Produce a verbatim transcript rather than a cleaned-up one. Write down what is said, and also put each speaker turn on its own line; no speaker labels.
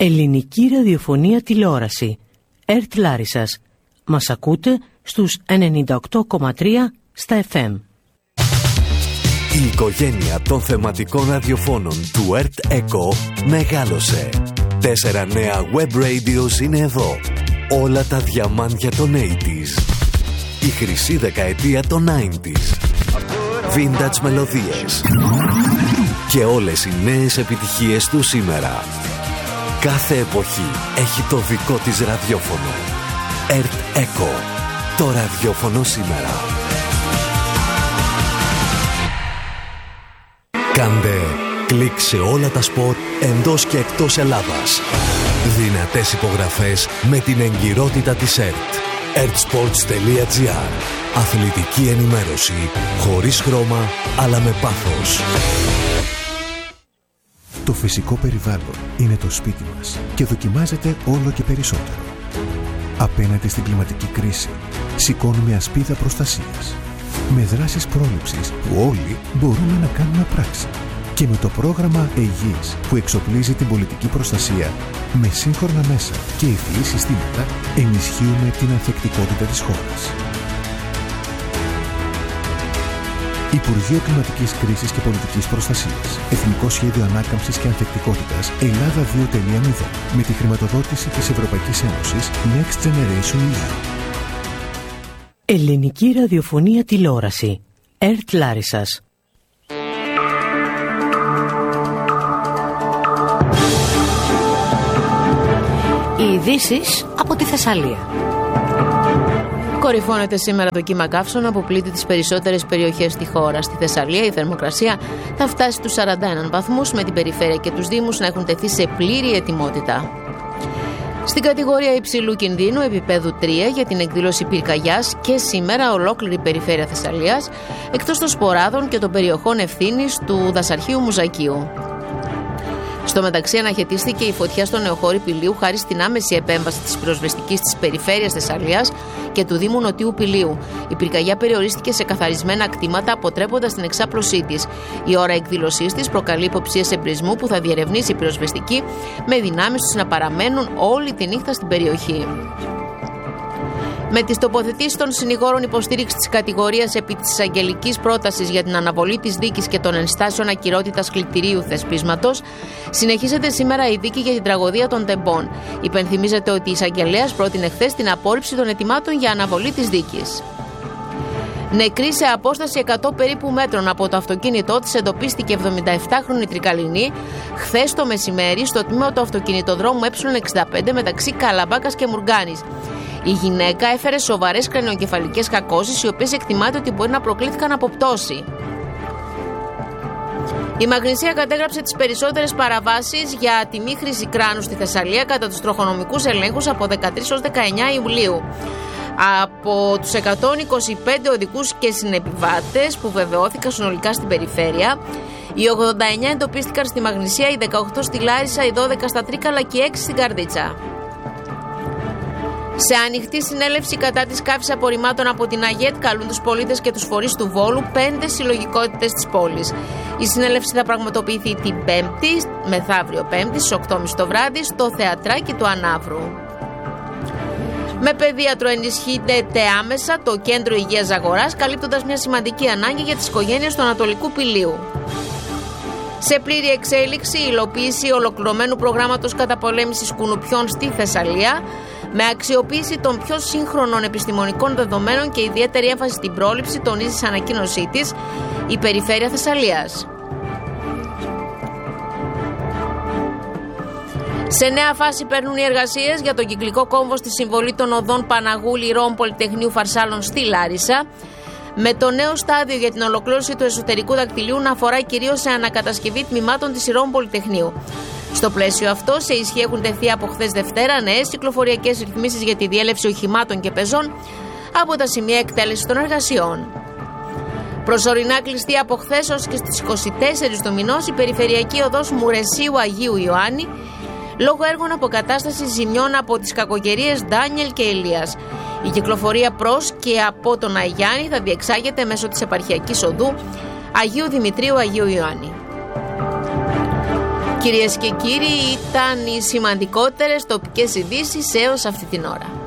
Ελληνική ραδιοφωνία τηλεόραση. ΕΡΤ Λάρισσας. Μας ακούτε στους ενενήντα οκτώ κόμμα τρία στα εφ εμ.
Η οικογένεια των θεματικών ραδιοφώνων του ΕΡΤ ΕΚΟ μεγάλωσε. Τέσσερα νέα web radios είναι εδώ. Όλα τα διαμάντια των ογδόντα. Η χρυσή δεκαετία των ενενήντα. Vintage μελωδίες. Και όλες οι νέες επιτυχίες του σήμερα. Κάθε εποχή έχει το δικό της ραδιόφωνο. ΕΡΤ ΕΚΟ. Το ραδιόφωνο σήμερα. Κάντε κλικ σε όλα τα σποτ εντός και εκτός Ελλάδας. Δυνατές υπογραφές με την εγκυρότητα της ΕΡΤ. ερτ-σπορτς τελεία τζι άρ. Αθλητική ενημέρωση χωρίς χρώμα αλλά με πάθος.
Το φυσικό περιβάλλον είναι το σπίτι μας και δοκιμάζεται όλο και περισσότερο. Απέναντι στην κλιματική κρίση, σηκώνουμε ασπίδα προστασίας. Με δράσεις πρόληψης που όλοι μπορούμε να κάνουμε πράξη. Και με το πρόγραμμα Αιγής που εξοπλίζει την πολιτική προστασία με σύγχρονα μέσα και υφή συστήματα, ενισχύουμε την ανθεκτικότητα της χώρας. Υπουργείο Κλιματικής Κρίσης και Πολιτικής Προστασίας. Εθνικό Σχέδιο Ανάκαμψης και Ανθεκτικότητας Ελλάδα δύο τελεία μηδέν. Με τη χρηματοδότηση της Ευρωπαϊκής Ένωσης Next Generation ι γιου.
Ελληνική ραδιοφωνία τηλεόραση. ΕΡΤ Λάρισσας.
Οι ειδήσεις από τη Θεσσαλία. Κορυφώνεται σήμερα το κύμα καύσωνα που πλήττει τις περισσότερες περιοχές στη χώρα. Στη Θεσσαλία η θερμοκρασία θα φτάσει στους σαράντα ένα βαθμούς, με την περιφέρεια και τους δήμους να έχουν τεθεί σε πλήρη ετοιμότητα. Στην κατηγορία υψηλού κινδύνου επίπεδου τρία για την εκδήλωση πυρκαγιάς και σήμερα ολόκληρη η περιφέρεια Θεσσαλίας, εκτός των σποράδων και των περιοχών ευθύνης του δασαρχείου Μουζακίου. Στο μεταξύ, αναχαιτίστηκε η φωτιά στο νεοχώρι Πηλίου χάρη στην άμεση επέμβαση της πυροσβεστικής της περιφέρειας Θεσσαλίας και του Δήμου Νοτιού Πηλίου. Η πυρκαγιά περιορίστηκε σε καθαρισμένα κτήματα, αποτρέποντας την εξάπλωσή της. Η ώρα εκδήλωσής της προκαλεί υποψίες εμπρισμού που θα διερευνήσει η πυροσβεστική, με δυνάμεις τους να παραμένουν όλη τη νύχτα στην περιοχή. Με τις τοποθετήσεις των συνηγόρων υποστήριξη της κατηγορίας επί της εισαγγελικής πρότασης για την αναβολή της δίκης και των ενστάσεων ακυρότητας κλητηρίου θεσπίσματος, συνεχίζεται σήμερα η δίκη για την τραγωδία των Τεμπών. Υπενθυμίζεται ότι η εισαγγελέας πρότεινε χθες την απόρριψη των αιτημάτων για αναβολή της δίκης. Νεκρή σε απόσταση εκατό περίπου μέτρων από το αυτοκίνητό της εντοπίστηκε εβδομηνταεπτάχρονη Τρικαλινή χθες το μεσημέρι στο τμήμα του αυτοκινητοδρόμου ε εξήντα πέντε μεταξύ Καλαμπάκας και Μουργκάνης. Η γυναίκα έφερε σοβαρές κρανιοκεφαλικές κακώσεις, οι οποίες εκτιμάται ότι μπορεί να προκλήθηκαν από πτώση. Η Μαγνησία κατέγραψε τις περισσότερες παραβάσεις για τη μη χρήση κράνου στη Θεσσαλία κατά τους τροχονομικούς ελέγχους από δεκατρείς έως δεκαεννέα Ιουλίου. Από τους εκατόν είκοσι πέντε οδικούς και συνεπιβάτες που βεβαιώθηκαν συνολικά στην περιφέρεια, οι ογδόντα εννέα εντοπίστηκαν στη Μαγνησία, οι δεκαοκτώ στη Λάρισα, οι δώδεκα στα Τρίκαλα και οι έξι στην Καρδίτσα. Σε ανοιχτή συνέλευση κατά της καύσης απορριμμάτων από την ΑΓΕΤ καλούν τους πολίτες και τους φορείς του Βόλου πέντε συλλογικότητες της πόλης. Η συνέλευση θα πραγματοποιηθεί την Πέμπτη, μεθαύριο Πέμπτη, στις οκτώ και μισή το βράδυ, στο Θεατράκι του Ανάβρου. Με παιδίατρο ενισχύεται άμεσα το Κέντρο Υγείας Ζαγοράς, καλύπτοντας μια σημαντική ανάγκη για τις οικογένειες του Ανατολικού Πηλίου. Σε πλήρη εξέλιξη η υλοποίηση ολοκληρωμένου προγράμματος καταπολέμησης κουνουπιών στη Θεσσαλία, με αξιοποίηση των πιο σύγχρονων επιστημονικών δεδομένων και ιδιαίτερη έμφαση στην πρόληψη, τονίζει σε ανακοίνωσή της η Περιφέρεια Θεσσαλίας. Σε νέα φάση παίρνουν οι εργασίες για τον κυκλικό κόμβο στη συμβολή των οδών Παναγού, Λιρών, Πολυτεχνείου, Φαρσάλων στη Λάρισα, με το νέο στάδιο για την ολοκλήρωση του εσωτερικού δακτυλίου να αφορά κυρίως σε ανακατασκευή τμήματων της Ηρών Πολυτεχνείου. Στο πλαίσιο αυτό, σε ισχύ έχουν τεθεί από χθες Δευτέρα νέες κυκλοφοριακές ρυθμίσεις για τη διέλευση οχημάτων και πεζών από τα σημεία εκτέλεσης των εργασιών. Προσωρινά κλειστή από χθες ως και στις είκοσι τέσσερις του μηνός η περιφερειακή οδός Μουρεσίου Αγίου Ιωάννη, λόγω έργων αποκατάστασης ζημιών από τις κακοκαιρίες Ντάνιελ και Ηλίας. Η κυκλοφορία προς και από τον Αγιάννη θα διεξάγεται μέσω της επαρχιακής οδού Αγίου Δημητρίου Αγίου Ιωάννη. Κυρίες και κύριοι, ήταν οι σημαντικότερες τοπικές ειδήσεις έως αυτή την ώρα.